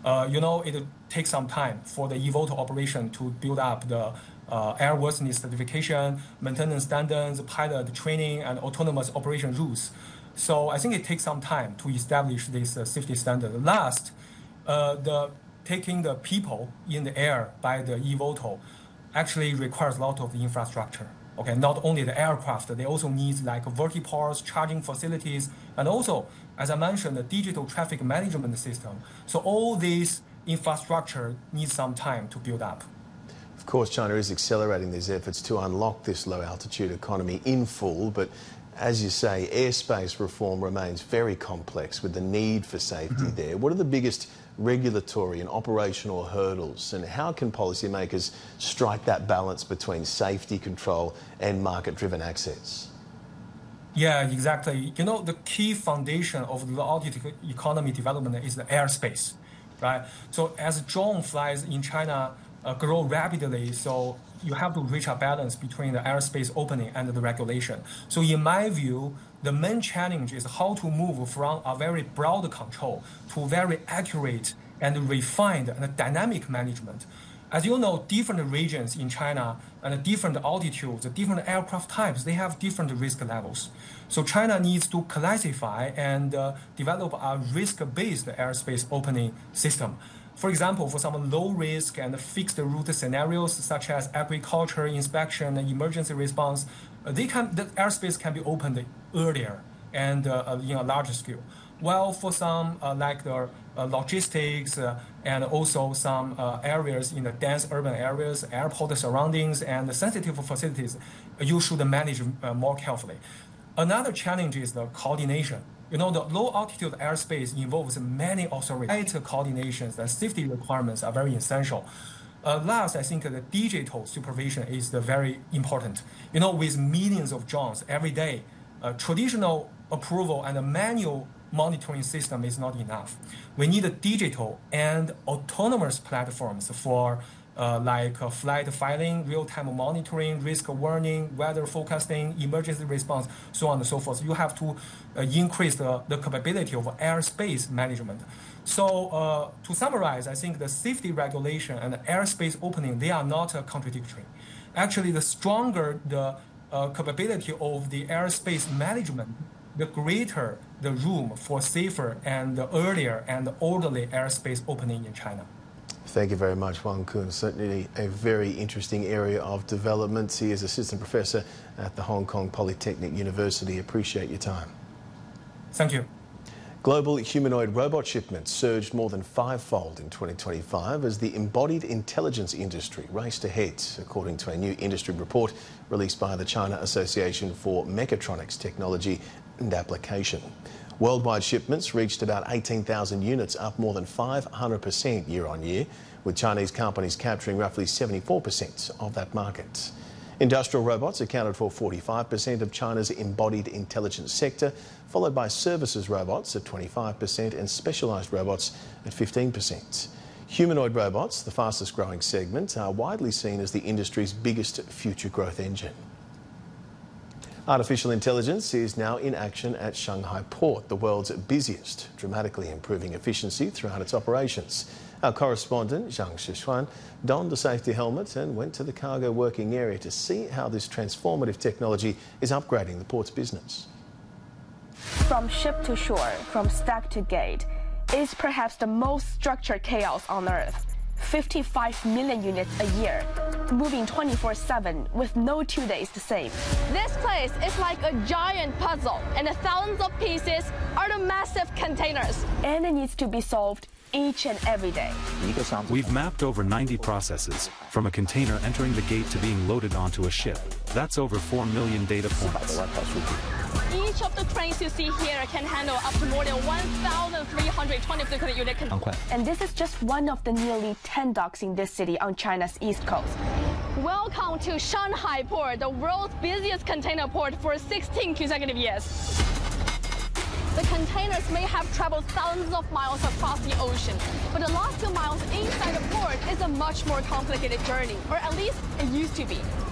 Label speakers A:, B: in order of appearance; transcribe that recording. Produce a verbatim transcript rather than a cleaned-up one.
A: Uh, you know, it takes some time for the eVTOL operation to build up the uh, airworthiness certification, maintenance standards, pilot training, and autonomous operation rules. So I think it takes some time to establish this uh, safety standard. Last, uh, the taking the people in the air by the eVTOL actually requires a lot of infrastructure. Okay, not only the aircraft, they also need like vertiports, charging facilities, and also, as I mentioned, the digital traffic management system. So all these infrastructure needs some time to build up.
B: Of course, China is accelerating these efforts to unlock this low-altitude economy in full, but as you say, airspace reform remains very complex with the need for safety mm-hmm. there. What are the biggest regulatory and operational hurdles, and how can policymakers strike that balance between safety control and market-driven access?
A: Yeah, exactly. You know, the key foundation of the low-altitude economy development is the airspace, right? So as drone flies in China uh, grow rapidly, so you have to reach a balance between the airspace opening and the regulation. So in my view, the main challenge is how to move from a very broad control to very accurate and refined and dynamic management. As you know, different regions in China and different altitudes, different aircraft types, they have different risk levels. So China needs to classify and uh, develop a risk-based airspace opening system. For example, for some low-risk and fixed route scenarios, such as agriculture, inspection, and emergency response, uh, they can, the airspace can be opened earlier and uh, in a larger scale. While for some, uh, like the uh, logistics uh, and also some uh, areas in the dense urban areas, airport surroundings, and sensitive facilities, you should manage uh, more carefully. Another challenge is the coordination. You know, the low-altitude airspace involves many authorities. Tight coordinations and safety requirements are very essential. Uh, last, I think the digital supervision is the very important. You know, with millions of drones every day, uh, traditional approval and a manual monitoring system is not enough. We need a digital and autonomous platforms for Uh, like uh, flight filing, real-time monitoring, risk warning, weather forecasting, emergency response, so on and so forth. You have to uh, increase the, the capability of airspace management. So uh, to summarize, I think the safety regulation and the airspace opening, they are not uh, contradictory. Actually, the stronger the uh, capability of the airspace management, the greater the room for safer and earlier and orderly airspace opening in China.
B: Thank you very much, Wang Kun. Certainly a very interesting area of development. He is Assistant Professor at the Hong Kong Polytechnic University. Appreciate your time.
A: Thank you.
B: Global humanoid robot shipments surged more than fivefold in twenty twenty-five as the embodied intelligence industry raced ahead, according to a new industry report released by the China Association for Mechatronics Technology and Application. Worldwide shipments reached about eighteen thousand units, up more than five hundred percent year on year, with Chinese companies capturing roughly seventy-four percent of that market. Industrial robots accounted for forty-five percent of China's embodied intelligence sector, followed by services robots at twenty-five percent and specialised robots at fifteen percent. Humanoid robots, the fastest growing segment, are widely seen as the industry's biggest future growth engine. Artificial intelligence is now in action at Shanghai Port, the world's busiest, dramatically improving efficiency throughout its operations. Our correspondent, Zhang Shixuan, donned a safety helmet and went to the cargo working area to see how this transformative technology is upgrading the port's business.
C: From ship to shore, from stack to gate, is perhaps the most structured chaos on Earth. fifty-five million units a year, moving twenty-four seven with no two days the same.
D: This place is like a giant puzzle, and the thousands of pieces are the massive containers.
C: And it needs to be solved each and every day.
E: We've mapped over ninety processes, from a container entering the gate to being loaded onto a ship. That's over four million data points.
D: Each of the cranes you see here can handle up to more than one thousand three hundred twenty unit containers.
C: And this is just one of the nearly ten docks in this city on China's east coast.
D: Welcome to Shanghai Port, the world's busiest container port for sixteen consecutive years. The containers may have traveled thousands of miles across the ocean, but the last few miles inside the port is a much more complicated journey, or at least it used to be.